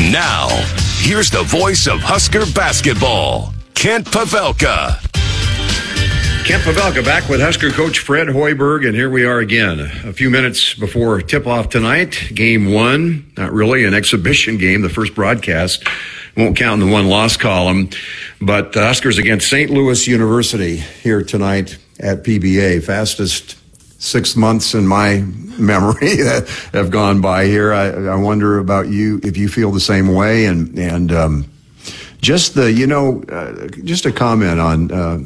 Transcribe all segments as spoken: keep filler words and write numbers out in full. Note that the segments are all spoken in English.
Now, here's the voice of Husker basketball, Kent Pavelka. Kent Pavelka back with Husker coach Fred Hoiberg, and here we are again. A few minutes before tip-off tonight, game one, not really an exhibition game, the first broadcast. Won't count in the one-loss column, but the Huskers against Saint Louis University here tonight at P B A. Fastest six months in my memory that have gone by here. I, I wonder about you, if you feel the same way, and, and um, just the, you know, uh, just a comment on... Uh,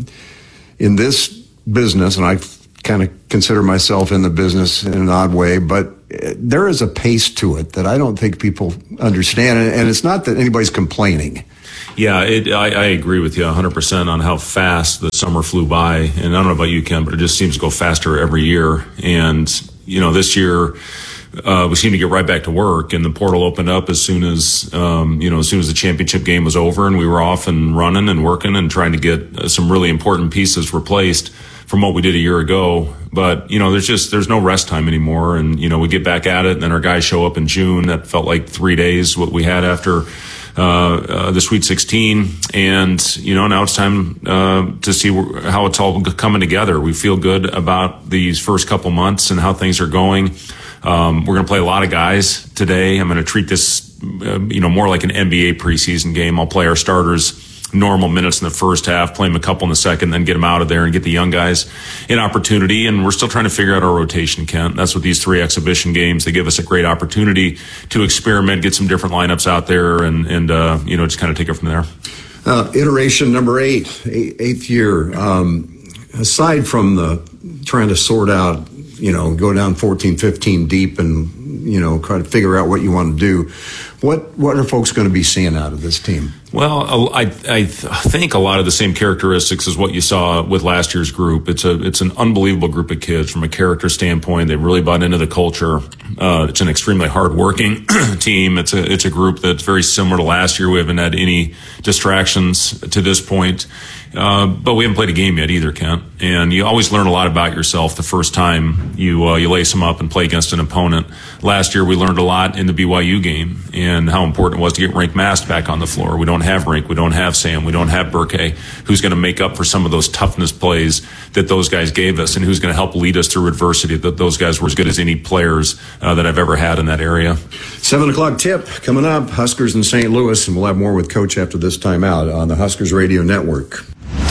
in this business, and I kind of consider myself in the business in an odd way, but there is a pace to it that I don't think people understand. And it's not that anybody's complaining. Yeah, it, I, I agree with you one hundred percent on how fast the summer flew by. And I don't know about you, Ken, but it just seems to go faster every year. And, you know, this year, Uh, we seemed to get right back to work, and the portal opened up as soon as, um, you know, as soon as the championship game was over, and we were off and running and working and trying to get uh, some really important pieces replaced from what we did a year ago. But, you know, there's just, there's no rest time anymore. And, you know, we get back at it, and then our guys show up in June. That felt like three days, what we had after, uh, uh the Sweet sixteen. And, you know, now it's time, uh, to see wh- how it's all coming together. We feel good about these first couple months and how things are going. Um, we're going to play a lot of guys today. I'm going to treat this, uh, you know, more like an N B A preseason game. I'll play our starters normal minutes in the first half, play them a couple in the second, then get them out of there and get the young guys an opportunity. And we're still trying to figure out our rotation, Kent. That's what these three exhibition games, they give us a great opportunity to experiment, get some different lineups out there, and, and uh, you know, just kind of take it from there. Uh, iteration number eight, eighth year. Um, aside from the trying to sort out, you know, go down fourteen, fifteen deep and, you know, try to figure out what you want to do. What what are folks going to be seeing out of this team? Well, I I think a lot of the same characteristics as what you saw with last year's group. It's a it's an unbelievable group of kids from a character standpoint. They really bought into the culture. Uh, it's an extremely hardworking team. It's a it's a group that's very similar to last year. We haven't had any distractions to this point. Uh, but we haven't played a game yet either, Kent. And you always learn a lot about yourself the first time you uh, you lace them up and play against an opponent. Last year we learned a lot in the B Y U game and how important it was to get Rink Mast back on the floor. We don't have Rink, we don't have Sam, we don't have Burke, who's going to make up for some of those toughness plays that those guys gave us, and who's going to help lead us through adversity. That those guys were as good as any players uh, that I've ever had in that area. Seven o'clock tip coming up, Huskers in Saint Louis, and we'll have more with Coach after this timeout on the Huskers Radio Network.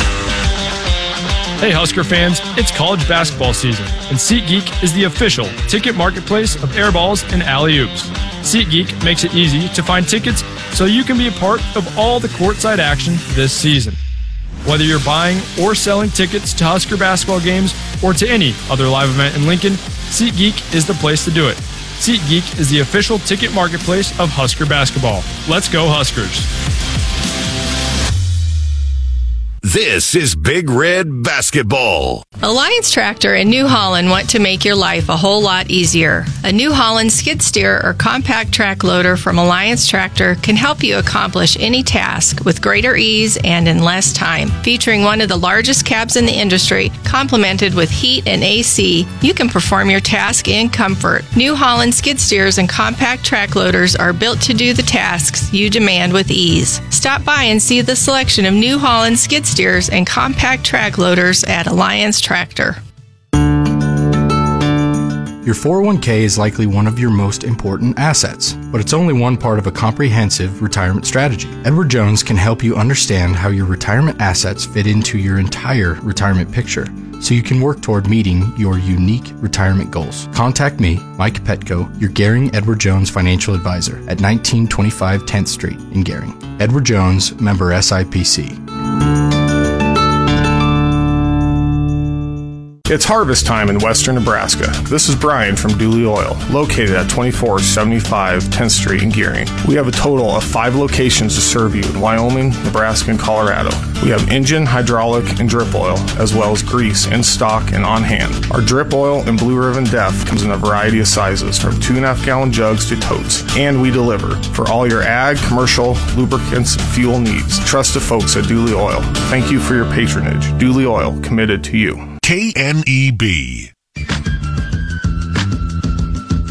Hey Husker fans, it's college basketball season, and SeatGeek is the official ticket marketplace of airballs and alley-oops. SeatGeek makes it easy to find tickets so you can be a part of all the courtside action this season. Whether you're buying or selling tickets to Husker basketball games or to any other live event in Lincoln, SeatGeek is the place to do it. SeatGeek is the official ticket marketplace of Husker basketball. Let's go Huskers! This is Big Red Basketball. Alliance Tractor in New Holland want to make your life a whole lot easier. A New Holland skid steer or compact track loader from Alliance Tractor can help you accomplish any task with greater ease and in less time. Featuring one of the largest cabs in the industry, complemented with heat and A C, you can perform your task in comfort. New Holland skid steers and compact track loaders are built to do the tasks you demand with ease. Stop by and see the selection of New Holland skid steers and compact track loaders at Alliance Tractor. Your four oh one k is likely one of your most important assets, but it's only one part of a comprehensive retirement strategy. Edward Jones can help you understand how your retirement assets fit into your entire retirement picture, so you can work toward meeting your unique retirement goals. Contact me, Mike Petco, your Gehring Edward Jones financial advisor at nineteen twenty-five tenth Street in Gehring. Edward Jones, member S I P C. It's harvest time in western Nebraska. This is Brian from Dooley Oil, located at twenty-four seventy-five tenth Street in Gehring. We have a total of five locations to serve you in Wyoming, Nebraska, and Colorado. We have engine, hydraulic, and drip oil, as well as grease in stock and on hand. Our drip oil and Blue Ribbon Def comes in a variety of sizes, from two and a half gallon jugs to totes, and we deliver for all your ag, commercial, lubricants, and fuel needs. Trust the folks at Dooley Oil. Thank you for your patronage. Dooley Oil, committed to you. K N E B.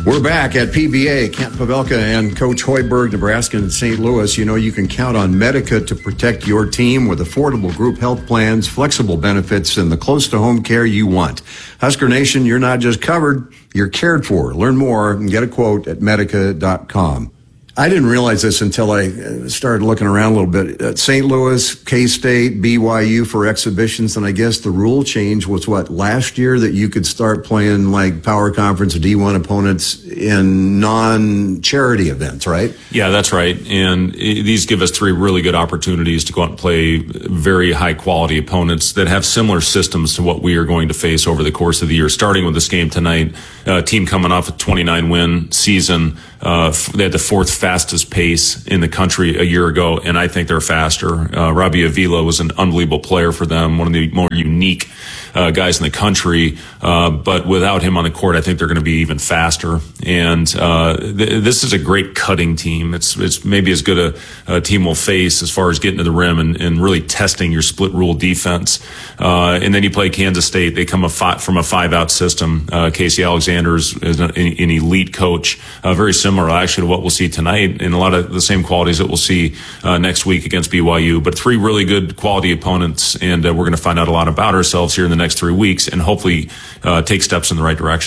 We're back at P B A. Kent Pavelka and Coach Hoiberg, Nebraska and Saint Louis. You know, you can count on Medica to protect your team with affordable group health plans, flexible benefits, and the close-to-home care you want. Husker Nation, you're not just covered, you're cared for. Learn more and get a quote at medica dot com. I didn't realize this until I started looking around a little bit. At Saint Louis, K-State, B Y U for exhibitions, and I guess the rule change was what, last year, that you could start playing like power conference D one opponents in non-charity events, right? Yeah, that's right. And these give us three really good opportunities to go out and play very high-quality opponents that have similar systems to what we are going to face over the course of the year, starting with this game tonight. A team coming off a twenty-nine win season. Uh, they had the fourth fastest pace in the country a year ago, and I think they're faster. Uh, Robbie Avila was an unbelievable player for them, one of the more unique uh, guys in the country. Uh, but without him on the court, I think they're going to be even faster. And uh, th- this is a great cutting team. It's it's maybe as good a, a team will face as far as getting to the rim and, and really testing your split rule defense. Uh, and then you play Kansas State. They come a fi- from a five-out system. Uh, Casey Alexander is, is an, an elite coach, uh, very similar actually to what we'll see tonight, and a lot of the same qualities that we'll see uh, next week against B Y U. But three really good quality opponents, and uh, we're going to find out a lot about ourselves here in the next three weeks and hopefully uh, take steps in the right direction.